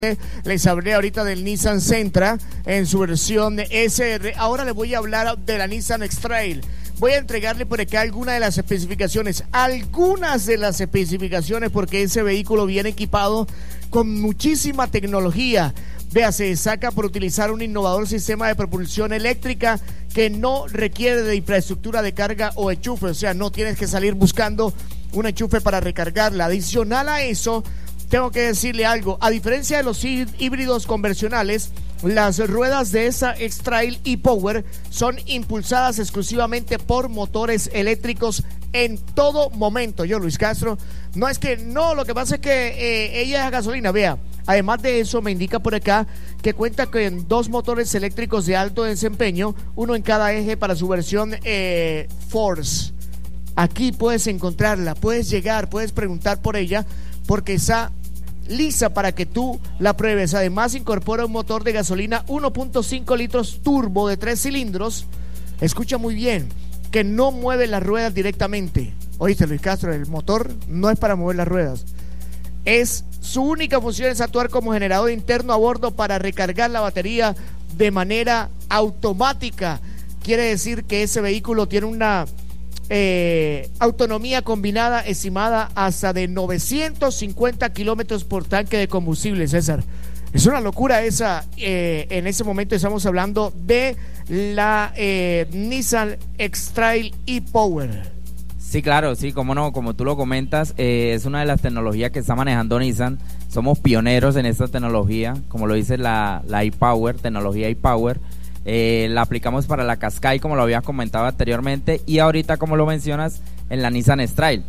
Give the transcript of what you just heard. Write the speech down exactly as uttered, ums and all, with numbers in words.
Les hablé ahorita del Nissan Sentra en su versión S R. Ahora les voy a hablar de la Nissan X-Trail. Voy a entregarle por acá algunas de las especificaciones, algunas de las especificaciones, porque ese vehículo viene equipado con muchísima tecnología. Vea, se destaca por utilizar un innovador sistema de propulsión eléctrica que no requiere de infraestructura de carga o enchufe, o sea, no tienes que salir buscando un enchufe para recargarla. Adicional a eso, tengo que decirle algo, a diferencia de los híbridos convencionales, las ruedas de esa X-Trail e-Power son impulsadas exclusivamente por motores eléctricos en todo momento. Yo, Luis Castro, no es que, no, lo que pasa es que eh, ella es a gasolina, vea. Además de eso, me indica por acá que cuenta con dos motores eléctricos de alto desempeño, uno en cada eje para su versión eh, Force. Aquí puedes encontrarla, puedes llegar, puedes preguntar por ella, porque está lisa para que tú la pruebes. Además, incorpora un motor de gasolina uno punto cinco litros turbo de tres cilindros. Escucha muy bien, que no mueve las ruedas directamente. Oíste, Luis Castro, el motor no es para mover las ruedas. Es su única función es actuar como generador interno a bordo para recargar la batería de manera automática. Quiere decir que ese vehículo tiene una Eh, autonomía combinada estimada hasta de novecientos cincuenta kilómetros por tanque de combustible, César. Es una locura esa. Eh, en ese momento estamos hablando de la eh, Nissan X-Trail e-Power. Sí, claro, sí, como no, como tú lo comentas, eh, es una de las tecnologías que está manejando Nissan. Somos pioneros en esta tecnología, como lo dice la, la e-Power, tecnología e-Power. Eh, la aplicamos para la Qashqai, como lo habías comentado anteriormente, y ahorita, como lo mencionas, en la Nissan X-Trail.